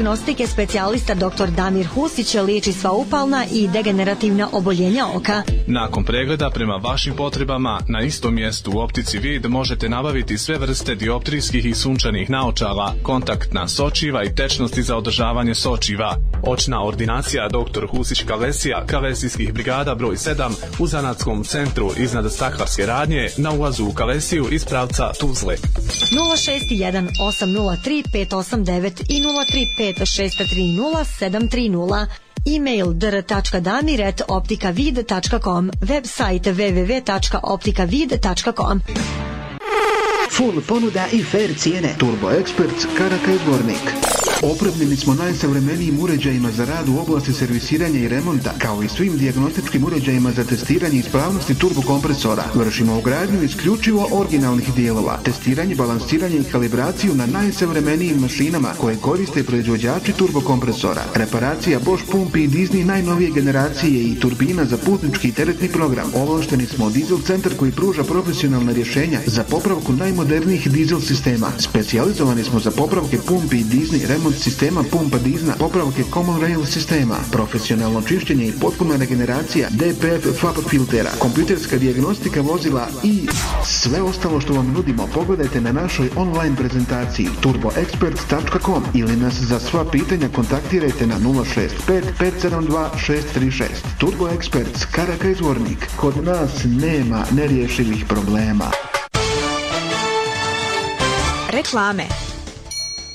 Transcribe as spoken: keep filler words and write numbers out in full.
dijagnostike specijalista doktor Damir Husić liječi sva upalna i degenerativna oboljenja oka. Nakon pregleda prema vašim potrebama, na istom mjestu u Optici Vid možete nabaviti sve vrste dioptrijskih i sunčanih naočala, kontaktna sočiva i tečnosti za održavanje sočiva. Očna ordinacija doktor Husić Kavesija, Kavesijskih brigada broj sedam u Zanatskom centru iznad staklarske radnje na ulazu u Kavesiju iz pravca Tuzle. nula šest jedan osam nula tri pet osam devet i nula tri pet šest tri nula sedam tri nula. E-mail dr tačka damir at optika vid tačka com, website w w w tačka optika vid tačka com. Full ponuda i fair cijene. Turbo Experts, Karakaj Zvornik. Opremljeni smo najsavremenijim uređajima za rad u oblasti servisiranja i remonta, kao i svim dijagnostičkim uređajima za testiranje ispravnosti turbokompresora. Vršimo ugradnju isključivo originalnih dijelova, testiranje, balansiranje i kalibraciju na najsavremenijim mašinama koje koriste proizvođači turbokompresora. Reparacija Bosch pumpi i Disney najnovije generacije i turbina za putnički i teretni program. Ovlašteni smo Diesel centar koji pruža profesionalna rješenja za popravku najmodernijih dizel sistema. Specijalizovani smo za popravke pumpi i Disney, remont sistema pumpa dizna, popravke Common Rail sistema, profesionalno čišćenje i potpuna regeneracija D P F F A P filtera, kompjuterska dijagnostika vozila i sve ostalo što vam nudimo pogledajte na našoj online prezentaciji turbo experts tačka com ili nas za sva pitanja kontaktirajte na nula šest pet pet sedam dva šest tri šest. Turbo Experts, Karakaj Zvornik. Kod nas nema nerješivih problema. Reklame.